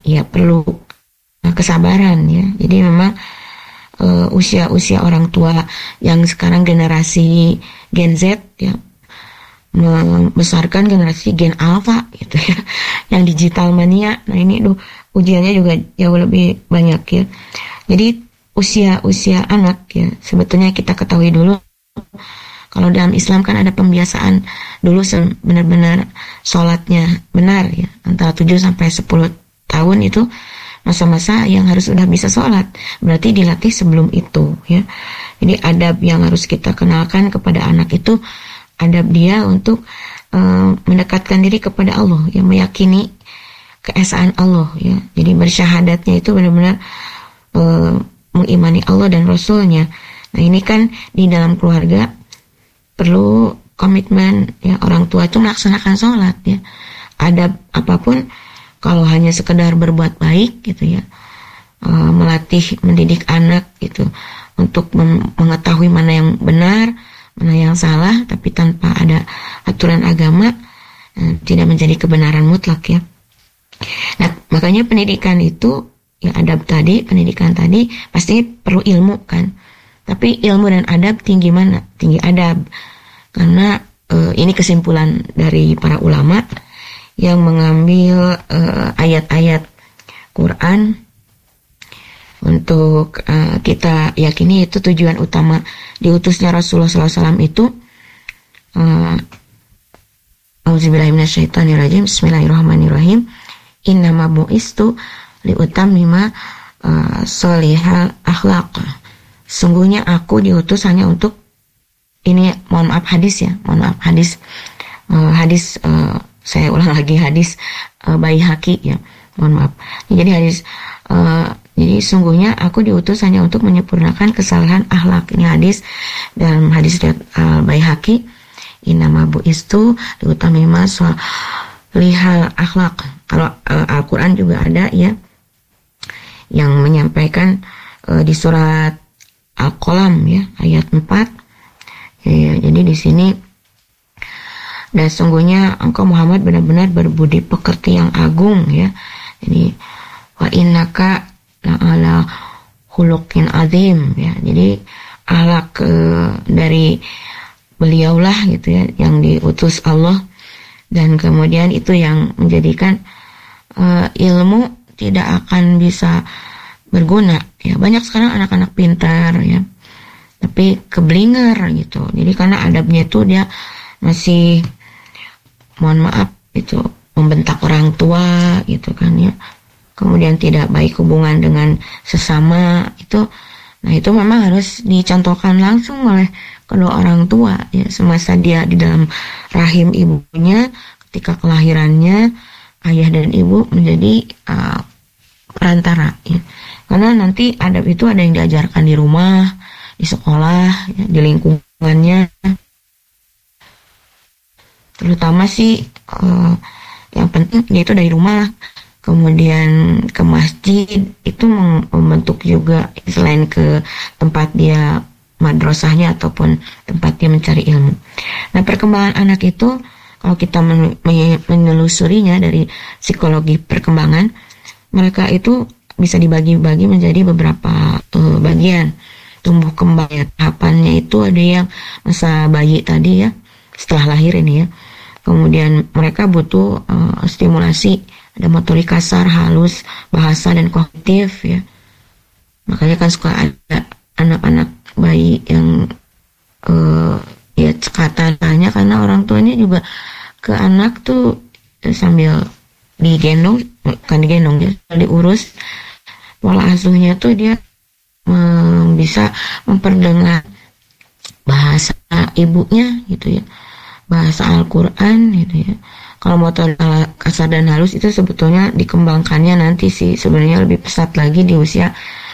ya perlu kesabaran ya. Jadi memang usia-usia orang tua yang sekarang generasi Gen Z ya, membesarkan generasi Gen Alpha gitu ya, yang digital mania. Nah ini ujiannya juga jauh lebih banyak ya. Jadi usia-usia anak ya, sebetulnya kita ketahui dulu, kalau dalam Islam kan ada pembiasaan dulu benar-benar sholatnya benar ya, antara 7 sampai 10 tahun itu masa-masa yang harus sudah bisa sholat, berarti dilatih sebelum itu ya. Jadi adab yang harus kita kenalkan kepada anak itu adab dia untuk mendekatkan diri kepada Allah, ya, meyakini keesaan Allah ya. Jadi bersyahadatnya itu benar-benar mengimani Allah dan Rasulnya. Nah ini kan di dalam keluarga perlu komitmen ya, orang tua itu melaksanakan sholat ya. Adab apapun kalau hanya sekedar berbuat baik gitu ya, melatih mendidik anak gitu untuk mengetahui mana yang benar, mana yang salah, tapi tanpa ada aturan agama, tidak menjadi kebenaran mutlak ya. Nah makanya pendidikan itu ya, adab tadi, pendidikan tadi pasti perlu ilmu kan. Tapi ilmu dan adab tinggi mana? Tinggi adab. Karena ini kesimpulan dari para ulama yang mengambil ayat-ayat Quran untuk kita yakini itu tujuan utama diutusnya Rasulullah SAW itu. Auzubillahiminasyaitonirrajim. Bismillahirrahmanirrahim. Innama bu'istu liutammima sholihal akhlaq. Sungguhnya aku diutus hanya untuk, ini mohon maaf hadis ya, hadis saya ulang lagi, hadis Baihaqi ya, mohon maaf. Jadi hadis jadi sungguhnya aku diutus hanya untuk menyempurnakan kesalahan akhlak. Ini hadis dalam hadis Baihaqi. Innama bu'istu liutammima sholihal akhlaq. Kalau Al-Quran juga ada ya yang menyampaikan di surat Al-Qalam ya ayat 4 ya, jadi di sini, dan sungguhnya engkau Muhammad benar-benar berbudi pekerti yang agung ya. Jadi wa innaka la'ala khuluqin azim ya. Jadi akhlak dari beliaulah gitu ya yang diutus Allah, dan kemudian itu yang menjadikan ilmu tidak akan bisa berguna ya. Banyak sekarang anak-anak pintar ya, tapi keblinger gitu. Jadi karena adabnya itu dia masih, mohon maaf itu, membentak orang tua gitu kan ya. Kemudian tidak baik hubungan dengan sesama itu. Nah itu memang harus dicontohkan langsung oleh kedua orang tua ya, semasa dia di dalam rahim ibunya, ketika kelahirannya ayah dan ibu menjadi perantara ya. Karena nanti adab itu ada yang diajarkan di rumah, di sekolah ya, di lingkungannya. Terutama sih yang penting itu dari rumah, kemudian ke masjid itu membentuk juga, selain ke tempat dia madrasahnya ataupun tempat dia mencari ilmu. Nah perkembangan anak itu kalau kita menelusurinya dari psikologi perkembangan, mereka itu bisa dibagi-bagi menjadi beberapa bagian tumbuh kembangnya. Tahapannya itu ada yang masa bayi tadi ya, setelah lahir ini ya. Kemudian mereka butuh stimulasi, ada motorik kasar, halus, bahasa, dan kognitif ya. Makanya kan suka ada anak-anak bayi yang ya cekatannya karena orang tuanya juga ke anak tuh sambil digendong, bukan digendong ya, diurus. Pola asuhnya tuh dia bisa memperdengar bahasa ibunya gitu ya, bahasa Al-Quran gitu ya. Kalau motor kasar dan halus itu sebetulnya dikembangkannya nanti sih, sebenarnya lebih pesat lagi di usia